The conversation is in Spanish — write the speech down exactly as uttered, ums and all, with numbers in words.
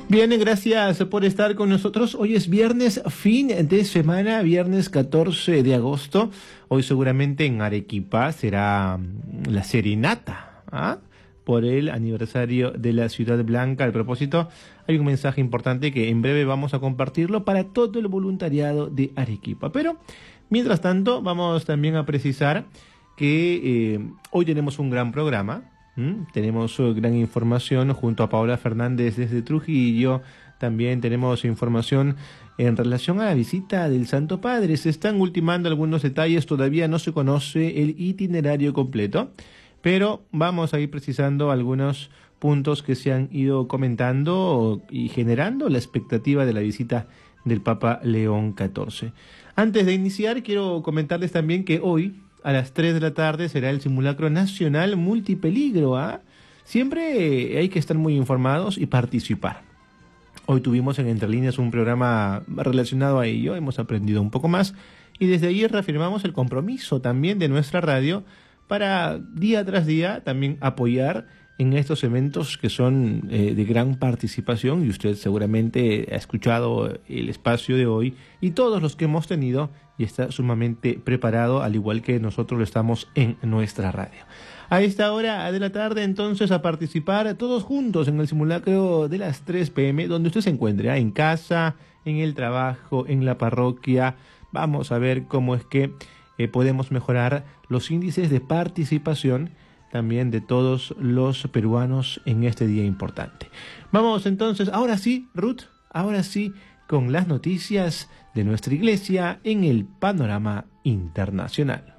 Bien, gracias por estar con nosotros. Hoy es viernes, fin de semana, viernes catorce de agosto. Hoy seguramente en Arequipa será la serenata, ¿ah? Por el aniversario de la Ciudad Blanca. Al propósito, hay un mensaje importante que en breve vamos a compartirlo para todo el voluntariado de Arequipa. Pero, mientras tanto, vamos también a precisar que eh, hoy tenemos un gran programa. ¿Mm? Tenemos uh, gran información junto a Paola Fernández desde Trujillo. También tenemos información en relación a la visita del Santo Padre. Se están ultimando algunos detalles, todavía no se conoce el itinerario completo, pero vamos a ir precisando algunos puntos que se han ido comentando y generando la expectativa de la visita del Papa León catorce. Antes de iniciar, quiero comentarles también que hoy, a las tres de la tarde, será el simulacro nacional multipeligro. ¿Ah? Siempre hay que estar muy informados y participar. Hoy tuvimos en Entre Líneas un programa relacionado a ello, hemos aprendido un poco más y desde ahí reafirmamos el compromiso también de nuestra radio para día tras día también apoyar en estos eventos que son eh, de gran participación, y usted seguramente ha escuchado el espacio de hoy y todos los que hemos tenido y está sumamente preparado, al igual que nosotros lo estamos en nuestra radio. A esta hora de la tarde, entonces, a participar todos juntos en el simulacro de las tres pe eme, donde usted se encuentre, ¿eh? En casa, en el trabajo, en la parroquia. Vamos a ver cómo es que eh, podemos mejorar los índices de participación también de todos los peruanos en este día importante. Vamos entonces, ahora sí, Ruth, ahora sí, con las noticias de nuestra iglesia en el panorama internacional.